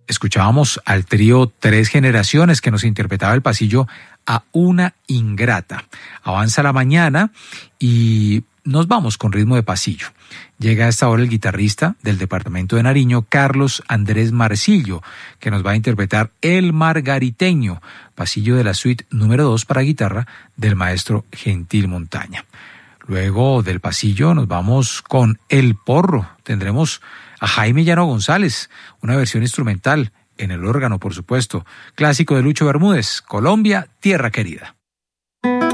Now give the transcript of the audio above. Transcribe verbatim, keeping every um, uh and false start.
escuchábamos al trío Tres Generaciones que nos interpretaba el pasillo A una ingrata. Avanza la mañana y nos vamos con ritmo de pasillo. Llega a esta hora el guitarrista del departamento de Nariño, Carlos Andrés Marcillo, que nos va a interpretar El Margariteño, pasillo de la suite número dos para guitarra del maestro Gentil Montaña. Luego del pasillo nos vamos con El Porro. Tendremos a Jaime Llano González, una versión instrumental en el órgano, por supuesto, clásico de Lucho Bermúdez, Colombia, Tierra Querida.